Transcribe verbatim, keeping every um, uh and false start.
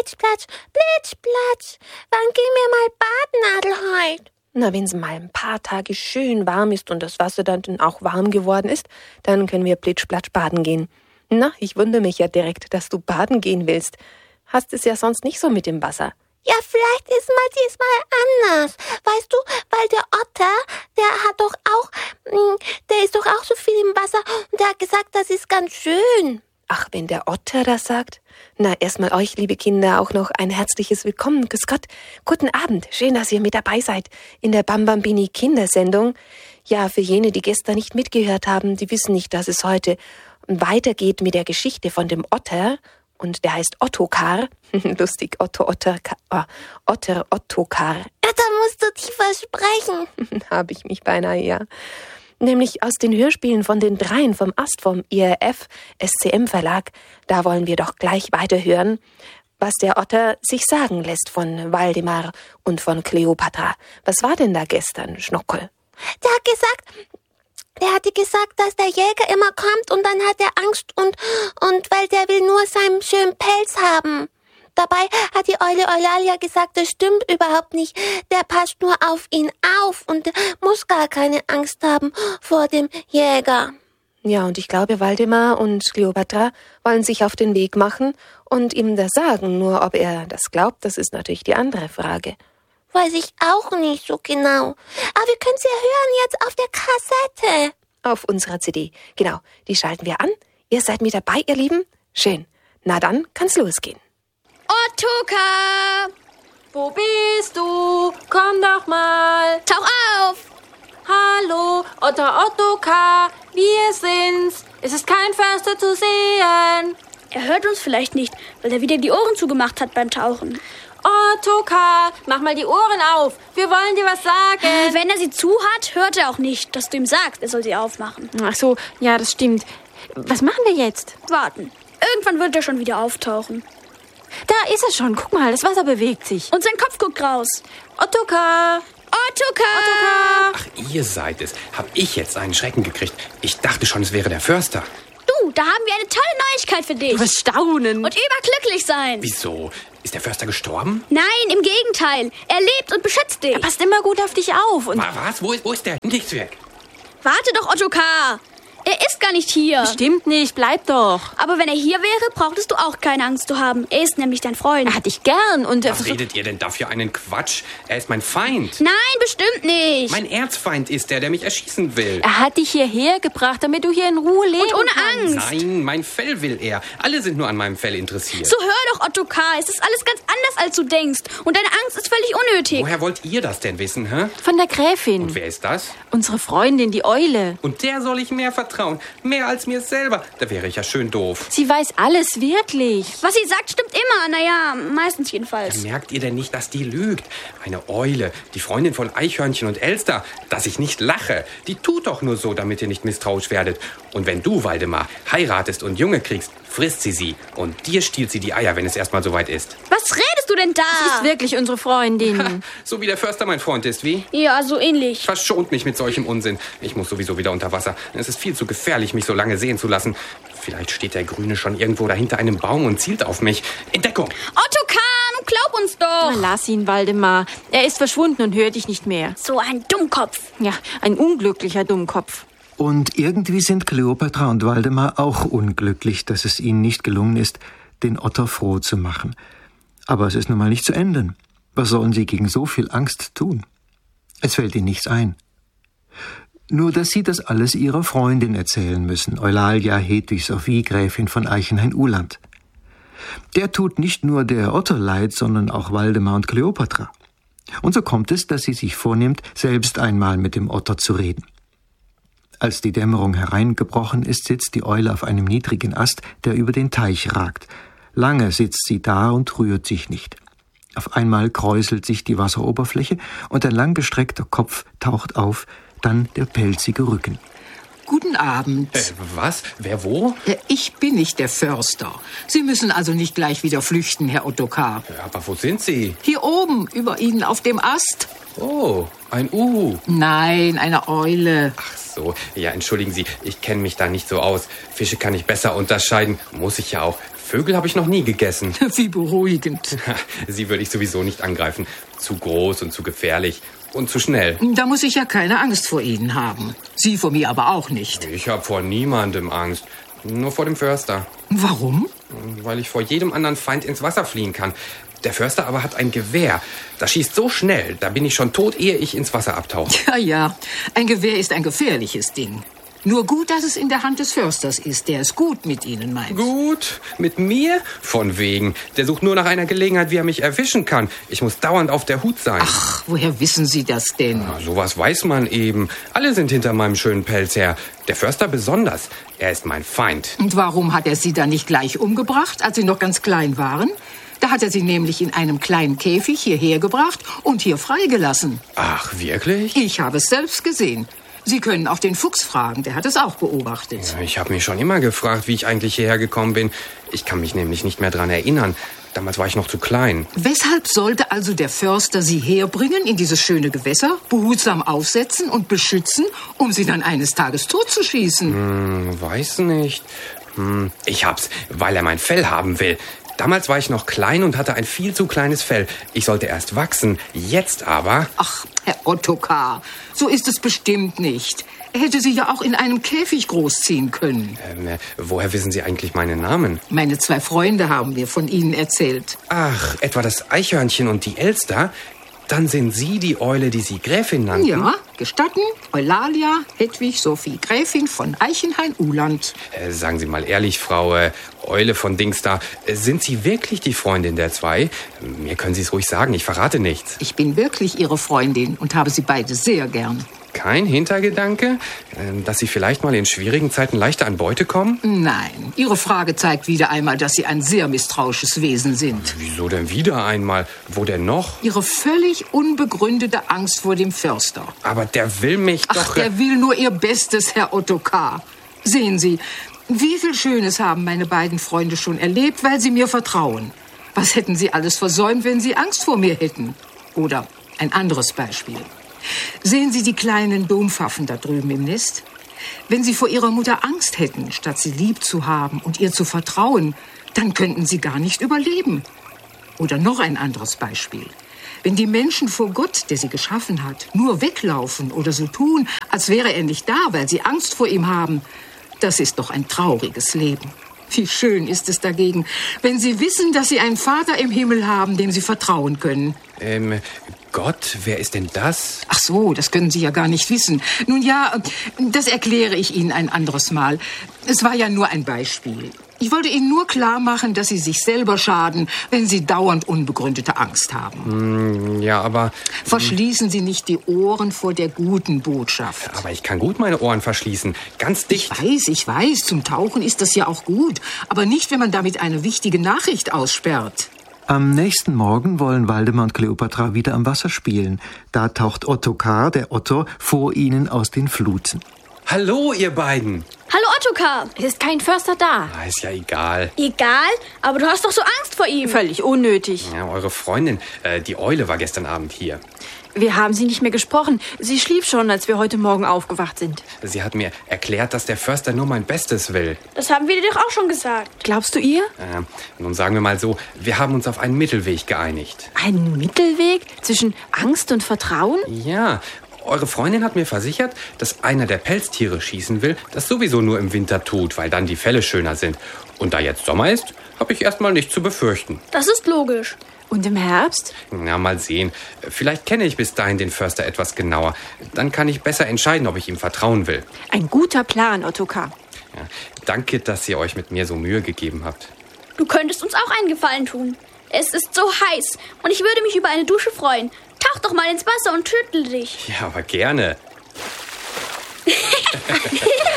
Blitzplatsch, Blitzplatsch, wann gehen wir mal baden, Adelheid? Na, wenn es mal ein paar Tage schön warm ist und das Wasser dann auch warm geworden ist, dann können wir Blitzplatsch baden gehen. Na, ich wundere mich ja direkt, dass du baden gehen willst. Hast es ja sonst nicht so mit dem Wasser. Ja, vielleicht ist mal diesmal anders. Weißt du, weil der Otter, der hat doch auch, der ist doch auch so viel im Wasser und der hat gesagt, das ist ganz schön. Ach, wenn der Otter das sagt? Na, erstmal euch, liebe Kinder, auch noch ein herzliches Willkommen. Grüß Gott. Guten Abend. Schön, dass ihr mit dabei seid in der Bambambini Kindersendung. Ja, für jene, die gestern nicht mitgehört haben, die wissen nicht, dass es heute weitergeht mit der Geschichte von dem Otter. Und der heißt Ottokar. Lustig, Otto, Otter, oh, Otter, Ottokar. Ja, da musst du dich versprechen. Habe ich mich beinahe, ja. Nämlich aus den Hörspielen von den Dreien vom Ast vom I R F S C M Verlag. Da wollen wir doch gleich weiterhören, was der Otter sich sagen lässt von Waldemar und von Kleopatra. Was war denn da gestern, Schnockel? Der hat gesagt, der hatte gesagt, dass der Jäger immer kommt und dann hat er Angst und, und weil der will nur seinen schönen Pelz haben. Dabei hat die Eule Eulalia gesagt, das stimmt überhaupt nicht. Der passt nur auf ihn auf und muss gar keine Angst haben vor dem Jäger. Ja, und ich glaube, Waldemar und Kleopatra wollen sich auf den Weg machen und ihm das sagen. Nur ob er das glaubt, das ist natürlich die andere Frage. Weiß ich auch nicht so genau. Aber wir können sie ja hören jetzt auf der Kassette. Auf unserer C D. Genau, die schalten wir an. Ihr seid mit dabei, ihr Lieben? Schön. Na dann kann's losgehen. Ottokar! Wo bist du? Komm doch mal. Tauch auf! Hallo, Otter Ottokar, wir sind's. Es ist kein Förster zu sehen. Er hört uns vielleicht nicht, weil er wieder die Ohren zugemacht hat beim Tauchen. Ottokar, mach mal die Ohren auf. Wir wollen dir was sagen. Wenn er sie zu hat, hört er auch nicht, dass du ihm sagst, er soll sie aufmachen. Ach so, ja, das stimmt. Was machen wir jetzt? Warten. Irgendwann wird er schon wieder auftauchen. Da ist er schon. Guck mal, das Wasser bewegt sich. Und sein Kopf guckt raus. Ottokar! Ottokar! Ottokar! Ach, ihr seid es. Hab ich jetzt einen Schrecken gekriegt. Ich dachte schon, es wäre der Förster. Du, da haben wir eine tolle Neuigkeit für dich. Du wirst staunen. Und überglücklich sein. Wieso? Ist der Förster gestorben? Nein, im Gegenteil. Er lebt und beschützt dich. Er passt immer gut auf dich auf. Und Was? Wo ist, wo ist der? Nichts weg. Warte doch, Ottokar. Er ist gar nicht hier. Stimmt nicht, bleib doch. Aber wenn er hier wäre, brauchtest du auch keine Angst zu haben. Er ist nämlich dein Freund. Er hat dich gern und... Was redet ihr denn da für einen Quatsch? Er ist mein Feind. Nein, bestimmt nicht. Mein Erzfeind ist der, der mich erschießen will. Er hat dich hierher gebracht, damit du hier in Ruhe lebst. Und ohne Angst. Nein, mein Fell will er. Alle sind nur an meinem Fell interessiert. So hör doch, Ottokar. Es ist alles ganz anders, als du denkst. Und deine Angst ist völlig unnötig. Woher wollt ihr das denn wissen, hä? Von der Gräfin. Und wer ist das? Unsere Freundin, die Eule. Und der soll ich mehr vertrauen. Mehr als mir selber. Da wäre ich ja schön doof. Sie weiß alles, wirklich. Was sie sagt, stimmt immer. Naja, meistens jedenfalls. Merkt ihr denn nicht, dass die lügt? Eine Eule, die Freundin von Eichhörnchen und Elster, dass ich nicht lache. Die tut doch nur so, damit ihr nicht misstrauisch werdet. Und wenn du, Waldemar, heiratest und Junge kriegst, frisst sie sie. Und dir stiehlt sie die Eier, wenn es erstmal soweit ist. Was redest du denn da? Sie ist wirklich unsere Freundin. So wie der Förster mein Freund ist, wie? Ja, so ähnlich. Verschont mich mit solchem Unsinn. Ich muss sowieso wieder unter Wasser. Es ist viel zu gefährlich, mich so lange sehen zu lassen. Vielleicht steht der Grüne schon irgendwo dahinter einem Baum und zielt auf mich. In Deckung! Ottokar, nun glaub uns doch! Na, lass ihn, Waldemar. Er ist verschwunden und hört dich nicht mehr. So ein Dummkopf. Ja, ein unglücklicher Dummkopf. Und irgendwie sind Kleopatra und Waldemar auch unglücklich, dass es ihnen nicht gelungen ist, den Otter froh zu machen. Aber es ist nun mal nicht zu enden. Was sollen sie gegen so viel Angst tun? Es fällt ihnen nichts ein. Nur, dass sie das alles ihrer Freundin erzählen müssen, Eulalia Hedwig Sophie, Gräfin von Eichenhain-Uhland. Der tut nicht nur der Otter leid, sondern auch Waldemar und Kleopatra. Und so kommt es, dass sie sich vornimmt, selbst einmal mit dem Otter zu reden. Als die Dämmerung hereingebrochen ist, sitzt die Eule auf einem niedrigen Ast, der über den Teich ragt. Lange sitzt sie da und rührt sich nicht. Auf einmal kräuselt sich die Wasseroberfläche und ein langgestreckter Kopf taucht auf, dann der pelzige Rücken. Guten Abend. Äh, was? Wer wo? Ich bin nicht der Förster. Sie müssen also nicht gleich wieder flüchten, Herr Ottokar. Ja, aber wo sind Sie? Hier oben, über Ihnen auf dem Ast. Oh, ein Uhu. Nein, eine Eule. Ach so, ja, entschuldigen Sie, ich kenne mich da nicht so aus. Fische kann ich besser unterscheiden, muss ich ja auch. Vögel habe ich noch nie gegessen. Wie beruhigend. Sie würde ich sowieso nicht angreifen. Zu groß und zu gefährlich und zu schnell. Da muss ich ja keine Angst vor Ihnen haben. Sie vor mir aber auch nicht. Ich habe vor niemandem Angst. Nur vor dem Förster. Warum? Weil ich vor jedem anderen Feind ins Wasser fliehen kann. Der Förster aber hat ein Gewehr. Das schießt so schnell, da bin ich schon tot, ehe ich ins Wasser abtauche. Ja, ja. Ein Gewehr ist ein gefährliches Ding. Nur gut, dass es in der Hand des Försters ist, der es gut mit Ihnen meint. Gut? Mit mir? Von wegen. Der sucht nur nach einer Gelegenheit, wie er mich erwischen kann. Ich muss dauernd auf der Hut sein. Ach, woher wissen Sie das denn? Na, sowas weiß man eben. Alle sind hinter meinem schönen Pelz her. Der Förster besonders. Er ist mein Feind. Und warum hat er Sie dann nicht gleich umgebracht, als Sie noch ganz klein waren? Da hat er Sie nämlich in einem kleinen Käfig hierher gebracht und hier freigelassen. Ach, wirklich? Ich habe es selbst gesehen. Sie können auch den Fuchs fragen, der hat es auch beobachtet. Ich habe mich schon immer gefragt, wie ich eigentlich hierher gekommen bin. Ich kann mich nämlich nicht mehr dran erinnern. Damals war ich noch zu klein. Weshalb sollte also der Förster Sie herbringen in dieses schöne Gewässer, behutsam aufsetzen und beschützen, um Sie dann eines Tages totzuschießen? Hm, weiß nicht. Hm, ich hab's, weil er mein Fell haben will. Damals war ich noch klein und hatte ein viel zu kleines Fell. Ich sollte erst wachsen. Jetzt aber... Ach, Herr Ottokar, so ist es bestimmt nicht. Er hätte Sie ja auch in einem Käfig großziehen können. Ähm, äh, woher wissen Sie eigentlich meinen Namen? Meine zwei Freunde haben mir von Ihnen erzählt. Ach, etwa das Eichhörnchen und die Elster? Dann sind Sie die Eule, die Sie Gräfin nannten? Ja, gestatten, Eulalia, Hedwig, Sophie, Gräfin von Eichenhain-Uland. Äh, sagen Sie mal ehrlich, Frau äh, Eule von Dingsda, äh, sind Sie wirklich die Freundin der zwei? Mir können Sie es ruhig sagen, ich verrate nichts. Ich bin wirklich Ihre Freundin und habe Sie beide sehr gern. Kein Hintergedanke, äh, dass Sie vielleicht mal in schwierigen Zeiten leichter an Beute kommen? Nein, Ihre Frage zeigt wieder einmal, dass Sie ein sehr misstrauisches Wesen sind. Wieso denn wieder einmal? Wo denn noch? Ihre völlig unbegründete Angst vor dem Förster. Aber der will mich Ach, doch... der will nur Ihr Bestes, Herr Ottokar. Sehen Sie, wie viel Schönes haben meine beiden Freunde schon erlebt, weil sie mir vertrauen. Was hätten sie alles versäumt, wenn sie Angst vor mir hätten? Oder ein anderes Beispiel. Sehen Sie die kleinen Dompfaffen da drüben im Nest? Wenn sie vor ihrer Mutter Angst hätten, statt sie lieb zu haben und ihr zu vertrauen, dann könnten sie gar nicht überleben. Oder noch ein anderes Beispiel. Wenn die Menschen vor Gott, der sie geschaffen hat, nur weglaufen oder so tun, als wäre er nicht da, weil sie Angst vor ihm haben, das ist doch ein trauriges Leben. Wie schön ist es dagegen, wenn sie wissen, dass sie einen Vater im Himmel haben, dem sie vertrauen können. Ähm, Gott, wer ist denn das? Ach so, das können Sie ja gar nicht wissen. Nun ja, das erkläre ich Ihnen ein anderes Mal. Es war ja nur ein Beispiel. Ich wollte Ihnen nur klar machen, dass Sie sich selber schaden, wenn Sie dauernd unbegründete Angst haben. Mm, ja, aber... Verschließen Sie nicht die Ohren vor der guten Botschaft. Aber ich kann gut meine Ohren verschließen. Ganz dicht. Ich weiß, ich weiß. Zum Tauchen ist das ja auch gut. Aber nicht, wenn man damit eine wichtige Nachricht aussperrt. Am nächsten Morgen wollen Waldemar und Kleopatra wieder am Wasser spielen. Da taucht Ottokar, der Otto, vor ihnen aus den Fluten. Hallo, ihr beiden. Hallo Ottokar. Es ist kein Förster da. Ah, ist ja egal. Egal, aber du hast doch so Angst vor ihm. Völlig unnötig. Ja, eure Freundin, äh, die Eule, war gestern Abend hier. Wir haben sie nicht mehr gesprochen. Sie schlief schon, als wir heute Morgen aufgewacht sind. Sie hat mir erklärt, dass der Förster nur mein Bestes will. Das haben wir dir doch auch schon gesagt. Glaubst du ihr? Äh, nun sagen wir mal so, wir haben uns auf einen Mittelweg geeinigt. Einen Mittelweg zwischen Angst und Vertrauen? Ja, eure Freundin hat mir versichert, dass einer der Pelztiere schießen will, das sowieso nur im Winter tut, weil dann die Felle schöner sind. Und da jetzt Sommer ist, habe ich erstmal nichts zu befürchten. Das ist logisch. Und im Herbst? Na, mal sehen. Vielleicht kenne ich bis dahin den Förster etwas genauer. Dann kann ich besser entscheiden, ob ich ihm vertrauen will. Ein guter Plan, Ottokar. Ja, danke, dass ihr euch mit mir so Mühe gegeben habt. Du könntest uns auch einen Gefallen tun. Es ist so heiß und ich würde mich über eine Dusche freuen. Tauch doch mal ins Wasser und schüttel dich. Ja, aber gerne.